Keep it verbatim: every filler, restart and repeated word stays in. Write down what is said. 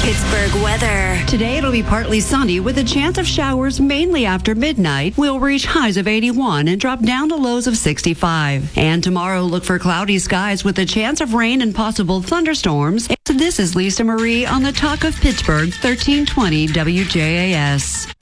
Pittsburgh weather. Today it'll be partly sunny with a chance of showers mainly after midnight. We'll reach highs of eighty-one and drop down to lows of sixty-five. And tomorrow look for cloudy skies with a chance of rain and possible thunderstorms. This is Lisa Marie on the Talk of Pittsburgh, thirteen twenty W J A S.